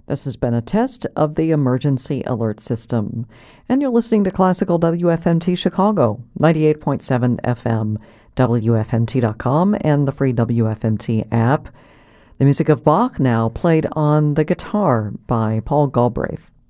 This has been a test of the emergency alert system. And you're listening to Classical WFMT Chicago, 98.7 FM, WFMT.com, and the free WFMT app. The music of Bach now played on the guitar by Paul Galbraith.